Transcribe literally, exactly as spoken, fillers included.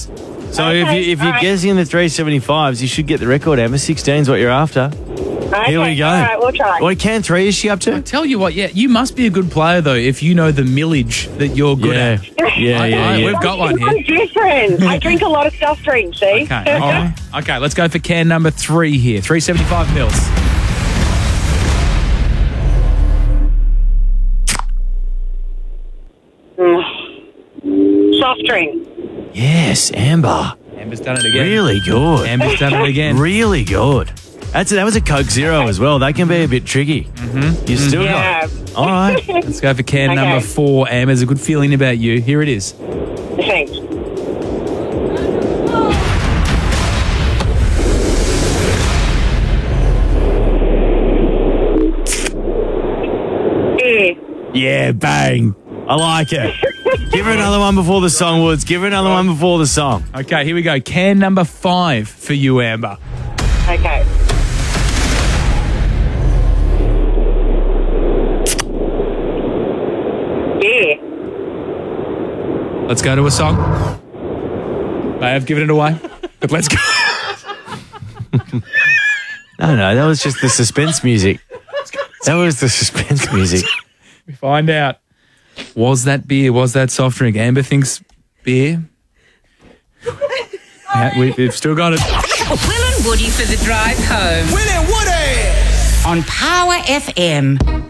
So Okay, if, you, if you're alright. guessing the three seventy-fives, you should get the record, Amber. sixteen is what you're after. Okay, Here we go. All right, we'll try. What can three is she up to? Tell you what, yeah, you must be a good player though if you know the millage that you're good Yeah. at. Yeah, I- yeah, I- yeah. We've got one I'm here. different. I drink a lot of soft drinks, see? Okay, all right. Okay, let's go for can number three here. three seventy-five mils. Soft drink. Yes, Amber. Amber's done it again. Really good. Amber's done it again. Really good. That's That was a Coke Zero as well. That can be a bit tricky. Mm-hmm. You still Yeah. got All right. Let's go for can Okay. number four. Amber's a good feeling about you. Here it is. Thanks. Yeah. Yeah, bang. I like it. Give her another one before the song, Woods. Give her another one before the song. Okay, here we go. Can number five for you, Amber. Okay. Yeah. Let's go to a song. I have given it away, but let's go. No, no, that was just the suspense music. That was the suspense music. We find out. Was that beer? Was that soft drink? Amber thinks beer. Yeah, we, we've still got it. Will and Woody for the drive home. Will and Woody! On Power F M.